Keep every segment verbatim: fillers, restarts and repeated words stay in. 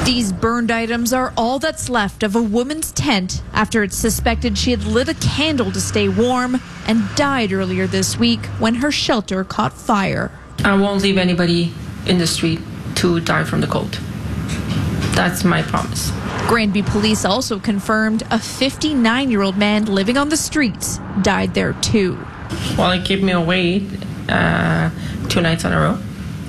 These burned items are all that's left of a woman's tent after it's suspected she had lit a candle to stay warm and died earlier this week when her shelter caught fire. I won't leave anybody in the street to die from the cold. That's my promise. Granby police also confirmed a fifty-nine-year-old man living on the streets died there too. Well, it kept me awake uh, two nights in a row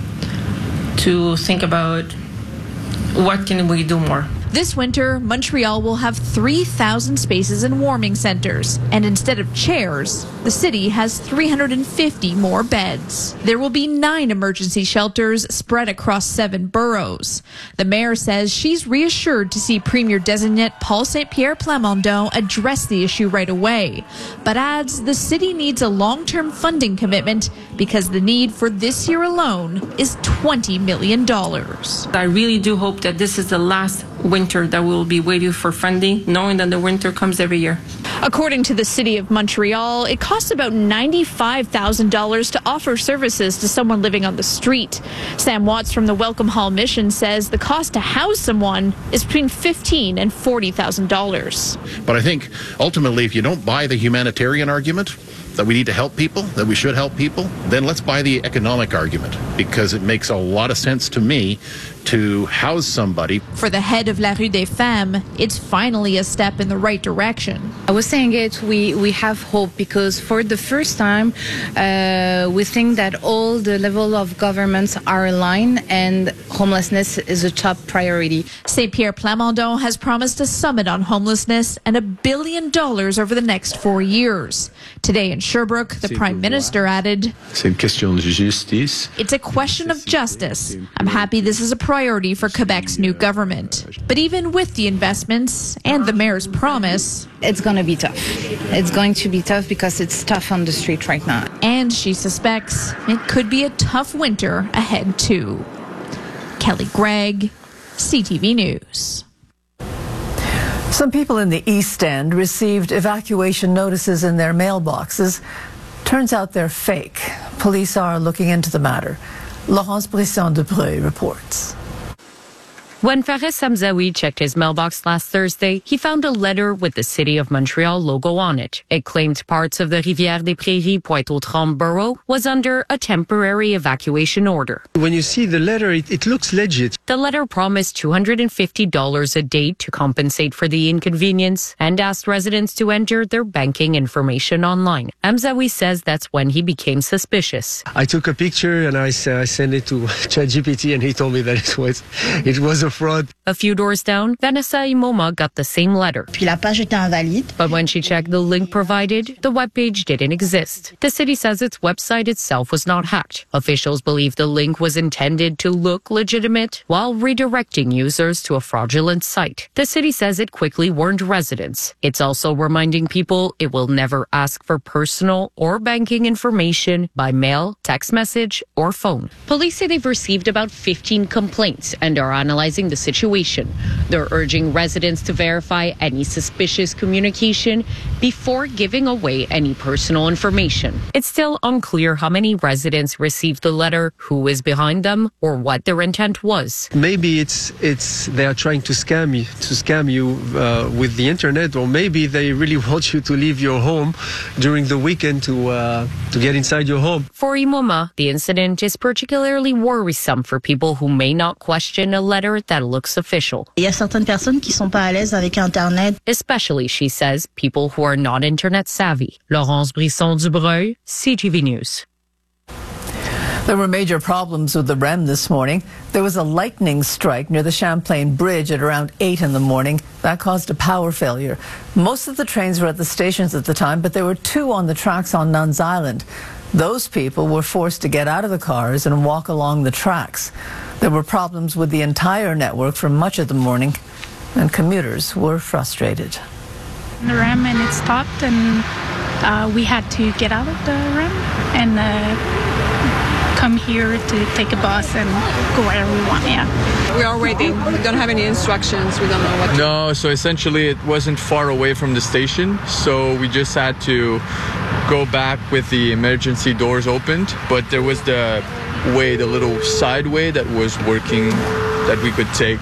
to think about what can we do more. This winter, Montreal will have three thousand spaces in warming centers. And instead of chairs, the city has three hundred fifty more beds. There will be nine emergency shelters spread across seven boroughs. The mayor says she's reassured to see Premier Designate Paul Saint-Pierre Plamondon address the issue right away, but adds the city needs a long-term funding commitment because the need for this year alone is twenty million dollars. I really do hope that this is the last winter that we will be waiting for funding, knowing that the winter comes every year. According to the city of Montreal, it costs about ninety-five thousand dollars to offer services to someone living on the street. Sam Watts from the Welcome Hall Mission says the cost to house someone is between fifteen thousand dollars and forty thousand dollars. But I think ultimately, if you don't buy the humanitarian argument, that we need to help people, that we should help people, then let's buy the economic argument, because it makes a lot of sense to me to house somebody. For the head of La Rue des Femmes, it's finally a step in the right direction. I was saying it, we, we have hope because for the first time, uh, we think that all the level of governments are aligned and homelessness is a top priority. Saint-Pierre Plamondon has promised a summit on homelessness and a billion dollars over the next four years. Today in Sherbrooke, the Prime Minister added, "It's a question of justice. I'm happy this is a priority for Quebec's new government." But even with the investments and the mayor's promise, it's going to be tough. It's going to be tough because it's tough on the street right now. And she suspects it could be a tough winter ahead too. Kelly Gregg, C T V News. Some people in the East End received evacuation notices in their mailboxes. Turns out they're fake. Police are looking into the matter. Laurence Brisson-Dubreuil reports. When Fares Hamzaoui checked his mailbox last Thursday, he found a letter with the City of Montreal logo on it. It claimed parts of the Rivière-des-Prairies, Pointe-aux-Trembles borough was under a temporary evacuation order. When you see the letter, it, it looks legit. The letter promised two hundred fifty dollars a day to compensate for the inconvenience and asked residents to enter their banking information online. Hamzaoui says that's when he became suspicious. I took a picture and I, uh, I sent it to ChatGPT and he told me that it was, it was a fraud. A few doors down, Vanessa Imoma got the same letter. Puis la page était invalide. But when she checked the link provided, the webpage didn't exist. The city says its website itself was not hacked. Officials believe the link was intended to look legitimate while redirecting users to a fraudulent site. The city says it quickly warned residents. It's also reminding people it will never ask for personal or banking information by mail, text message, or phone. Police say they've received about fifteen complaints and are analyzing the situation. They're urging residents to verify any suspicious communication before giving away any personal information. It's still unclear how many residents received the letter, who is behind them, or what their intent was. Maybe it's it's they are trying to scam you, to scam you uh, with the internet, or maybe they really want you to leave your home during the weekend to uh, to get inside your home. For Imoma, the incident is particularly worrisome for people who may not question a letter that looks official. Il y a certaines personnes qui sont pas à l'aise avec Internet. Especially, she says, people who are not internet savvy. Laurence Brisson-Dubreuil, C T V News. There were major problems with the R E M this morning. There was a lightning strike near the Champlain Bridge at around eight in the morning. That caused a power failure. Most of the trains were at the stations at the time, but there were two on the tracks on Nuns Island. Those people were forced to get out of the cars and walk along the tracks. There were problems with the entire network for much of the morning, and commuters were frustrated. The R E M and it stopped, and uh, we had to get out of the R E M and uh, come here to take a bus and go wherever we want. Yeah. We are waiting. We don't have any instructions. We don't know what to do. No, so essentially it wasn't far away from the station, so we just had to go back with the emergency doors opened, but there was the way, the little side way that was working that we could take.